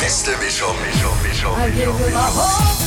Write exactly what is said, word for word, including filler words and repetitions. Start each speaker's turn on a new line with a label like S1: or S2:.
S1: beste Mischung. Mischung, Mischung,
S2: I give
S1: Mischung,
S2: you my
S1: Mischung.
S2: whole